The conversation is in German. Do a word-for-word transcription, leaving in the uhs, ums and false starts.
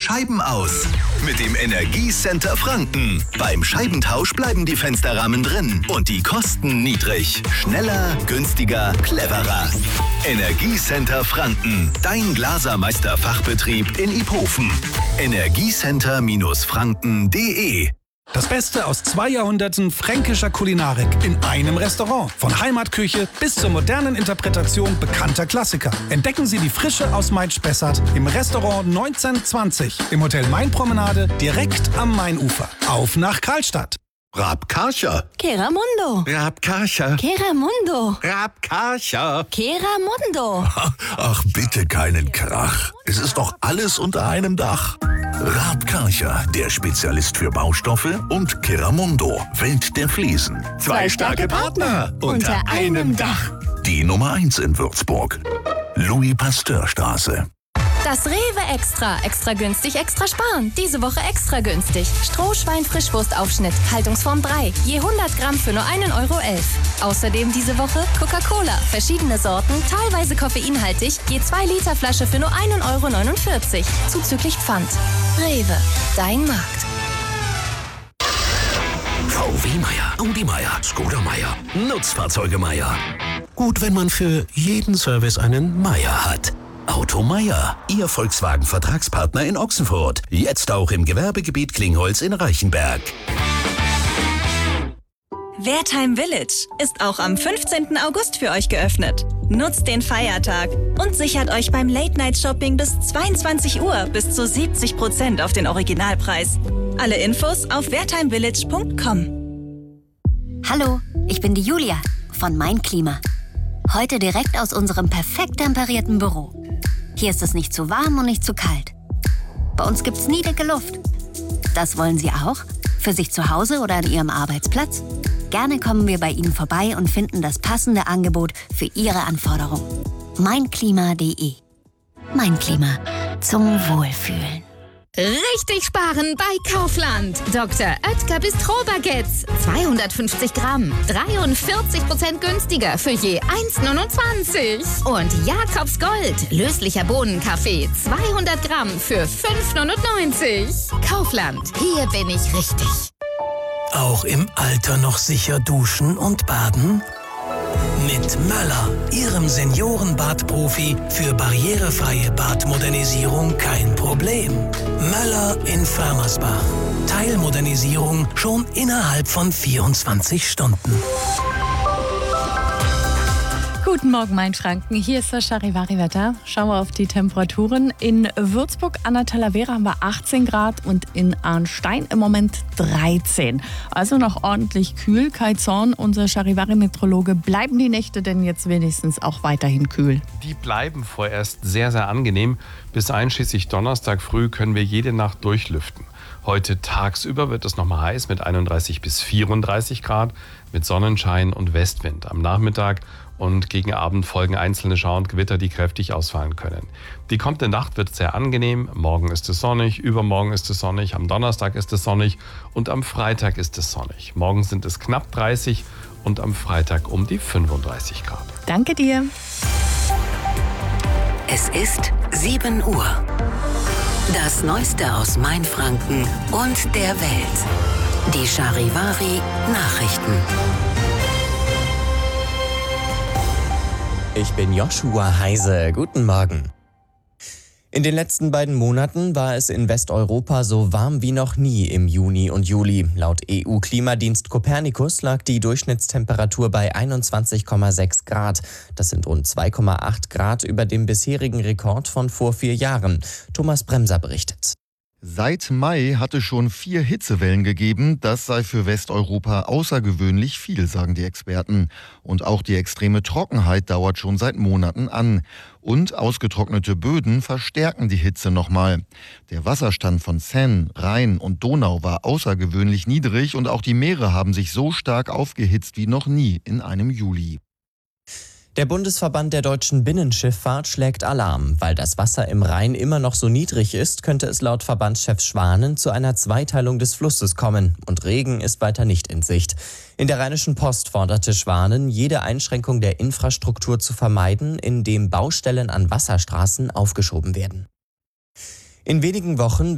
Scheiben aus. Mit dem Energiecenter Franken. Beim Scheibentausch bleiben die Fensterrahmen drin und die Kosten niedrig. Schneller, günstiger, cleverer. Energiecenter Franken. Dein Glasermeister-Fachbetrieb in Iphofen. energiecenter Franken punkt de. Das Beste aus zwei Jahrhunderten fränkischer Kulinarik in einem Restaurant. Von Heimatküche bis zur modernen Interpretation bekannter Klassiker. Entdecken Sie die Frische aus Main-Spessart im Restaurant neunzehnhundertzwanzig im Hotel Mainpromenade direkt am Mainufer. Auf nach Karlstadt. Rabkarcher. Keramundo. Rabkarcher. Keramundo. Rabkarcher. Keramundo. Ach, bitte keinen Krach. Es ist doch alles unter einem Dach. Rabkarcher, der Spezialist für Baustoffe, und Keramundo, Welt der Fliesen. Zwei starke Partner unter einem Dach. Die Nummer eins in Würzburg. Louis-Pasteur-Straße. Das Rewe Extra. Extra günstig, extra sparen. Diese Woche extra günstig. Strohschwein-Frischwurstaufschnitt. Haltungsform drei. Je hundert Gramm für nur einen Euro elf. Außerdem diese Woche Coca-Cola. Verschiedene Sorten, teilweise koffeinhaltig. Je zwei Liter Flasche für nur einen Euro neunundvierzig. Zuzüglich Pfand. Rewe. Dein Markt. V W Meier, Audi Meier, Skoda Meier, Nutzfahrzeuge Meier. Gut, wenn man für jeden Service einen Meier hat. Auto Meier, Ihr Volkswagen-Vertragspartner in Ochsenfurt. Jetzt auch im Gewerbegebiet Klingholz in Reichenberg. Wertheim Village ist auch am fünfzehnten August für euch geöffnet. Nutzt den Feiertag und sichert euch beim Late-Night-Shopping bis zweiundzwanzig Uhr bis zu siebzig Prozent auf den Originalpreis. Alle Infos auf wertheim village punkt com. Hallo, ich bin die Julia von Mein Klima. Heute direkt aus unserem perfekt temperierten Büro. Hier ist es nicht zu warm und nicht zu kalt. Bei uns gibt's nie dicke Luft. Das wollen Sie auch? Für sich zu Hause oder an Ihrem Arbeitsplatz? Gerne kommen wir bei Ihnen vorbei und finden das passende Angebot für Ihre Anforderungen. mein klima punkt de. Mein Klima. Zum Wohlfühlen. Richtig sparen bei Kaufland. Doktor Oetker Bistro-Baguettes. zweihundertfünfzig Gramm. dreiundvierzig Prozent günstiger für je eins Euro neunundzwanzig. Und Jakobs Gold. Löslicher Bohnenkaffee. zweihundert Gramm für fünf Euro neunundneunzig. Kaufland. Hier bin ich richtig. Auch im Alter noch sicher duschen und baden? Mit Möller, Ihrem Seniorenbadprofi, für barrierefreie Badmodernisierung kein Problem. Möller in Fermersbach. Teilmodernisierung schon innerhalb von vierundzwanzig Stunden. Guten Morgen, Mainfranken. Hier ist das Charivari-Wetter. Schauen wir auf die Temperaturen. In Würzburg an der Talavera haben wir achtzehn Grad und in Arnstein im Moment dreizehn. Also noch ordentlich kühl. Kai Zorn, unser Charivari-Meteorologe, bleiben die Nächte denn jetzt wenigstens auch weiterhin kühl? Die bleiben vorerst sehr, sehr angenehm. Bis einschließlich Donnerstag früh können wir jede Nacht durchlüften. Heute tagsüber wird es nochmal heiß mit einunddreißig bis vierunddreißig Grad mit Sonnenschein und Westwind. Am Nachmittag und gegen Abend folgen einzelne Schauer und Gewitter, die kräftig ausfallen können. Die kommende Nacht wird sehr angenehm. Morgen ist es sonnig, übermorgen ist es sonnig, am Donnerstag ist es sonnig und am Freitag ist es sonnig. Morgen sind es knapp dreißig und am Freitag um die fünfunddreißig Grad. Danke dir. Es ist sieben Uhr. Das Neueste aus Mainfranken und der Welt. Die Charivari Nachrichten. Ich bin Joshua Heise. Guten Morgen. In den letzten beiden Monaten war es in Westeuropa so warm wie noch nie im Juni und Juli. Laut E U-Klimadienst Copernicus lag die Durchschnittstemperatur bei einundzwanzig Komma sechs Grad. Das sind rund zwei Komma acht Grad über dem bisherigen Rekord von vor vier Jahren. Thomas Bremser berichtet. Seit Mai hatte schon vier Hitzewellen gegeben. Das sei für Westeuropa außergewöhnlich viel, sagen die Experten. Und auch die extreme Trockenheit dauert schon seit Monaten an. Und ausgetrocknete Böden verstärken die Hitze nochmal. Der Wasserstand von Seine, Rhein und Donau war außergewöhnlich niedrig und auch die Meere haben sich so stark aufgehitzt wie noch nie in einem Juli. Der Bundesverband der deutschen Binnenschifffahrt schlägt Alarm. Weil das Wasser im Rhein immer noch so niedrig ist, könnte es laut Verbandschef Schwanen zu einer Zweiteilung des Flusses kommen. Und Regen ist weiter nicht in Sicht. In der Rheinischen Post forderte Schwanen, jede Einschränkung der Infrastruktur zu vermeiden, indem Baustellen an Wasserstraßen aufgeschoben werden. In wenigen Wochen